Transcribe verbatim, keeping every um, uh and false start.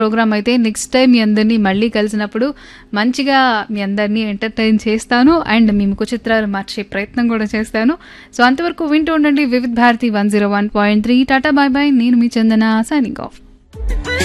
Programme అయితే next time మీ అందరినీ మళ్ళీ కలిసినప్పుడు మంచిగా మీ అందరినీ ఎంటర్టైన్ చేస్తాను అండ్ మీ ముఖ చిత్రాలు మార్చే ప్రయత్నం కూడా చేస్తాను. సో అంతవరకు వింటూ ఉండండి Vividh Bharati one zero one point three. Tata bye bye. నేను మీ చందన సైనింగ్ ఆఫ్.